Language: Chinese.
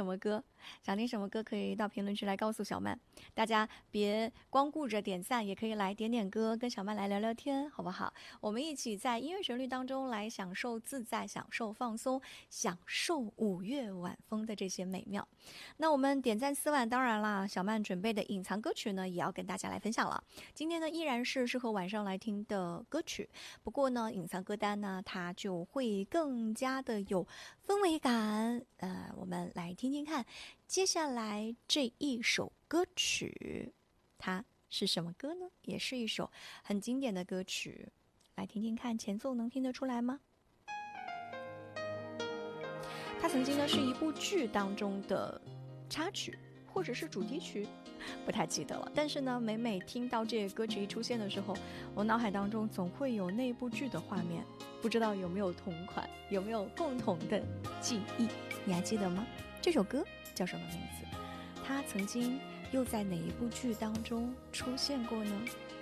么歌？想听什么歌可以到评论区来告诉小曼。大家别光顾着点赞，也可以来点点歌，跟小曼来聊聊天，好不好？我们一起在音乐旋律当中来享受自在，享受放松，享受五月晚风的这些美妙。那我们点赞4万，当然啦，小曼准备的隐藏歌曲呢，也要跟大家来分享了。今天呢，依然是适合晚上来听的歌曲，不过呢，隐藏歌单呢，它就会更加的有氛围感。我们来听听看，接下来这一首歌曲，它是什么歌呢？也是一首很经典的歌曲，来听听看，前奏能听得出来吗？它曾经呢是一部剧当中的插曲或者是主题曲，不太记得了。但是呢，每每听到这个歌曲一出现的时候，我脑海当中总会有那部剧的画面，不知道有没有同款，有没有共同的记忆？你还记得吗？这首歌叫什么名字？它曾经又在哪一部剧当中出现过呢？